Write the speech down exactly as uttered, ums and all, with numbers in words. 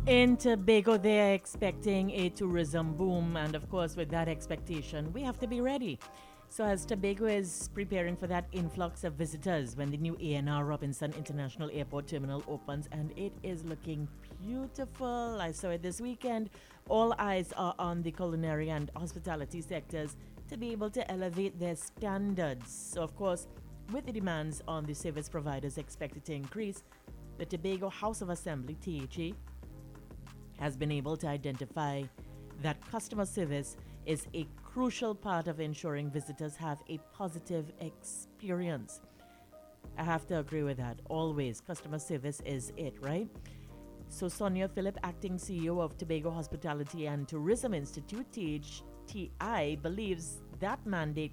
In Tobago, they're expecting a tourism boom, and of course, with that expectation, we have to be ready. So, as Tobago is preparing for that influx of visitors when the new A N R Robinson International Airport terminal opens, and it is looking beautiful. I saw it this weekend. All eyes are on the culinary and hospitality sectors to be able to elevate their standards. So, of course, with the demands on the service providers expected to increase, the Tobago House of Assembly, T H A, has been able to identify that customer service is a crucial part of ensuring visitors have a positive experience. I have to agree with that. Always, customer service is it, right? So, Sonia Phillip, acting C E O of Tobago Hospitality and Tourism Institute, T H T I, believes that mandate